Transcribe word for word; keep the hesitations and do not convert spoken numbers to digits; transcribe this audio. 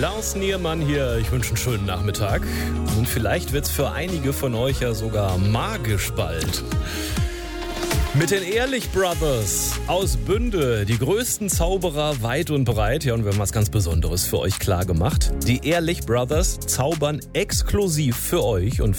Lars Niermann hier. Ich wünsche einen schönen Nachmittag. Und vielleicht wird es für einige von euch ja sogar magisch bald. Mit den Ehrlich Brothers aus Bünde, die größten Zauberer weit und breit. Ja, und wir haben was ganz Besonderes für euch klar gemacht. Die Ehrlich Brothers zaubern exklusiv für euch und